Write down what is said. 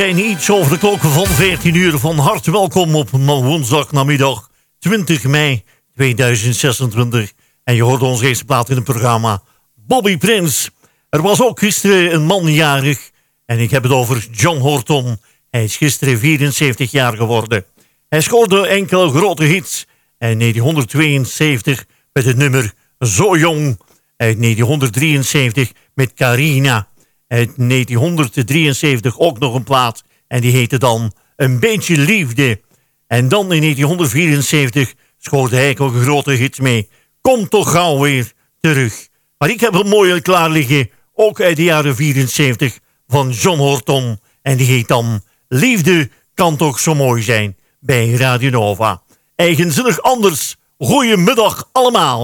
En iets over de klokken van 14 uur. Van harte welkom op woensdagnamiddag 20 mei 2026. En je hoort ons eerste plaat in het programma Bobby Prince. Er was ook gisteren een man jarig. En ik heb het over John Horton. Hij is gisteren 74 jaar geworden. Hij scoorde enkele grote hits. En in 1972 met het nummer Zo Jong. Uit 1973 met Carina. Uit 1973 ook nog een plaat. En die heette dan Een Beetje Liefde. En dan in 1974 scoorde hij ook een grote hit mee. Kom toch gauw weer terug. Maar ik heb een mooie klaar liggen. Ook uit de jaren 74 van John Horton. En die heet dan Liefde kan toch zo mooi zijn bij Radio Nova. Eigenzinnig anders. Goedemiddag allemaal.